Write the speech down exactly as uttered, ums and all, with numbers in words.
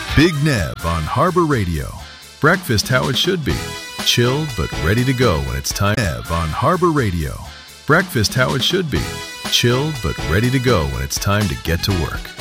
Big Nev on Harbor Radio. Breakfast how it should be. Chilled but ready to go when it's time. Nev on Harbor Radio. Breakfast how it should be. Chilled but ready to go when it's time to get to work.